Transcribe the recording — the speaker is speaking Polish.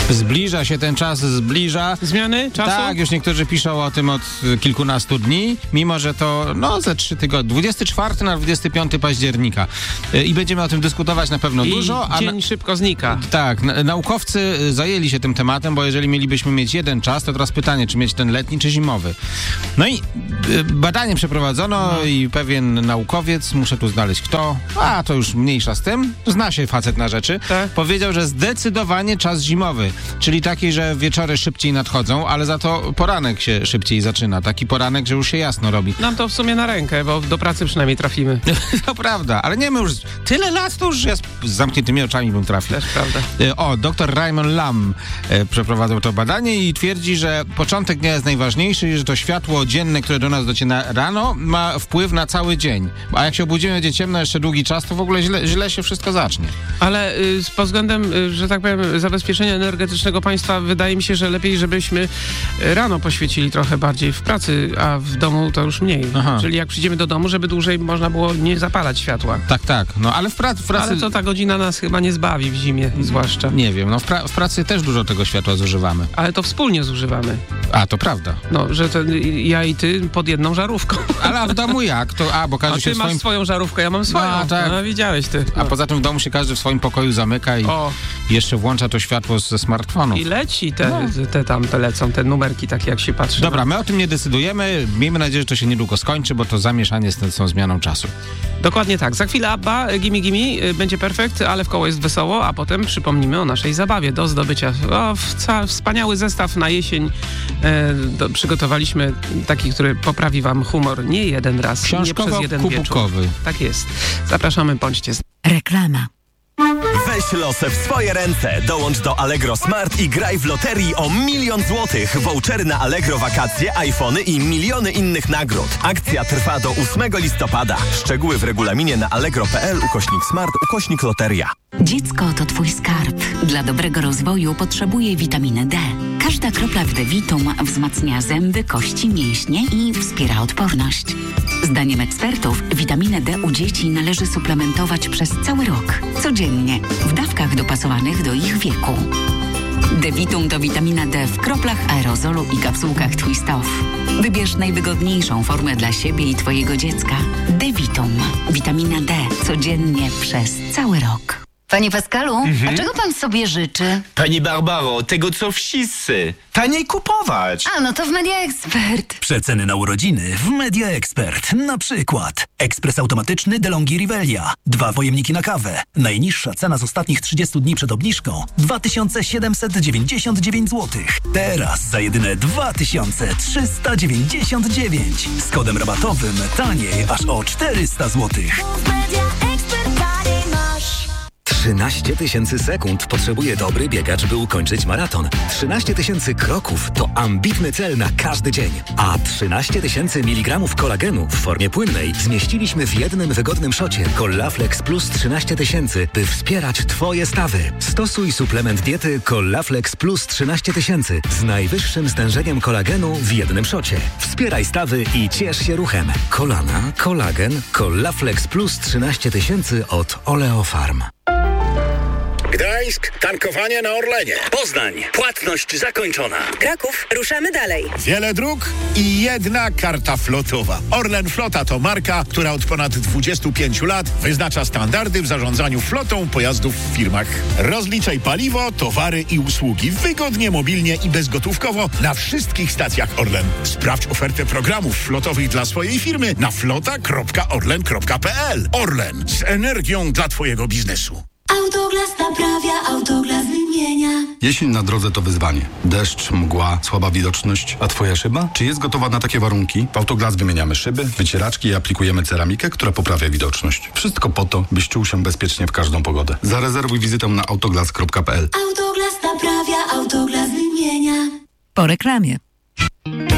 Zbliża się ten czas, Zmiany czasu? Tak, już niektórzy piszą o tym od kilkunastu dni, mimo że to ze 3 tygodnie, 24 na 25 października. I będziemy o tym dyskutować na pewno dużo. Dzień szybko znika. Tak, naukowcy zajęli się tym tematem, bo jeżeli mielibyśmy mieć jeden czas, to teraz pytanie, czy mieć ten letni, czy zimowy. No i badanie przeprowadzono i pewien naukowiec, muszę tu znaleźć kto, to już mniejsza z tym, zna się facet na rzeczy, tak? Powiedział, że zdecydowanie czas zimowy, czyli taki, że wieczory szybciej nadchodzą, ale za to poranek się szybciej zaczyna. Taki poranek, że już się jasno robi. Nam to w sumie na rękę, bo do pracy przynajmniej trafimy. To prawda, ale nie, my już tyle lat, to już ja z zamkniętymi oczami bym trafił. Też prawda. Dr Raymond Lam przeprowadzał to badanie i twierdzi, że początek dnia jest najważniejszy, że to światło dzienne, które do nas dociera rano, ma wpływ na cały dzień. A jak się obudzimy, będzie ciemno jeszcze długi czas, to w ogóle źle się wszystko zacznie. Ale pod względem, że tak powiem, zabezpieczenia energetycznego państwa, wydaje mi się, że lepiej, żebyśmy rano poświecili trochę bardziej w pracy, a w domu to już mniej. Aha. Czyli jak przyjdziemy do domu, żeby dłużej można było nie zapalać światła. Tak, no ale w pracy... Ale to ta godzina nas chyba nie zbawi w zimie, zwłaszcza. Nie wiem, w pracy też dużo tego światła zużywamy. Ale to wspólnie zużywamy. To prawda. No, że ja i ty pod jedną żarówką. Ale w domu jak? Bo każdy się ty masz swoją żarówkę, ja mam swoją. Tak. Widziałeś ty. A poza tym w domu się każdy w swoim pokoju zamyka i jeszcze włącza to światło ze smartfonu. I leci te lecą, te numerki takie jak się patrzy. Dobra, my o tym nie decydujemy. Miejmy nadzieję, że to się niedługo skończy, bo to zamieszanie z tą zmianą czasu. Dokładnie tak. Za chwilę Abba, Gimme, będzie perfekt, ale w koło jest wesoło, a potem przypomnimy o naszej zabawie do zdobycia. Wspaniały zestaw na jesień. Przygotowaliśmy taki, który poprawi wam humor nie jeden raz, nie przez jeden wieczór. Tak jest. Zapraszamy, bądźcie z... Reklama. Weź losy w swoje ręce. Dołącz do Allegro Smart i graj w loterii o 1 000 000 złotych. Vouchery na Allegro wakacje, iPhony i miliony innych nagród. Akcja trwa do 8 listopada. Szczegóły w regulaminie na allegro.pl/smart/loteria. Dziecko to twój skarb. Dla dobrego rozwoju potrzebuje witaminy D. Każda kropla w D-Vitum wzmacnia zęby, kości, mięśnie i wspiera odporność. Zdaniem ekspertów witaminę D u dzieci należy suplementować przez cały rok. Codziennie, w dawkach dopasowanych do ich wieku. D-Vitum to witamina D w kroplach, aerozolu i kapsułkach Twist Off. Wybierz najwygodniejszą formę dla siebie i twojego dziecka. D-Vitum. Witamina D. Codziennie przez cały rok. Panie Pascalu, a czego pan sobie życzy? Pani Barbaro, tego co wszyscy. Taniej kupować. No to w Media Expert. Przeceny na urodziny w Media Expert. Na przykład ekspres automatyczny DeLonghi Rivelia. 2 pojemniki na kawę. Najniższa cena z ostatnich 30 dni przed obniżką 2799 zł. Teraz za jedyne 2399. Z kodem rabatowym taniej aż o 400 zł. 13 000 sekund potrzebuje dobry biegacz, by ukończyć maraton. 13 000 kroków to ambitny cel na każdy dzień. A 13 000 mg kolagenu w formie płynnej zmieściliśmy w jednym wygodnym szocie Collaflex Plus 13 000, by wspierać twoje stawy. Stosuj suplement diety Collaflex Plus 13 000 z najwyższym stężeniem kolagenu w jednym szocie. Wspieraj stawy i ciesz się ruchem. Kolana, kolagen, Collaflex Plus 13 000 od Oleofarm. Gdańsk, tankowanie na Orlenie. Poznań, płatność zakończona. Kraków, ruszamy dalej. Wiele dróg i jedna karta flotowa. Orlen Flota to marka, która od ponad 25 lat wyznacza standardy w zarządzaniu flotą pojazdów w firmach. Rozliczaj paliwo, towary i usługi wygodnie, mobilnie i bezgotówkowo na wszystkich stacjach Orlen. Sprawdź ofertę programów flotowych dla swojej firmy na flota.orlen.pl. Orlen, z energią dla twojego biznesu. Autoglas naprawia, Autoglas wymienia. Jesień na drodze to wyzwanie. Deszcz, mgła, słaba widoczność. A twoja szyba? Czy jest gotowa na takie warunki? W Autoglas wymieniamy szyby, wycieraczki i aplikujemy ceramikę, która poprawia widoczność. Wszystko po to, byś czuł się bezpiecznie w każdą pogodę. Zarezerwuj wizytę na autoglas.pl. Autoglas naprawia, Autoglas wymienia. Po reklamie.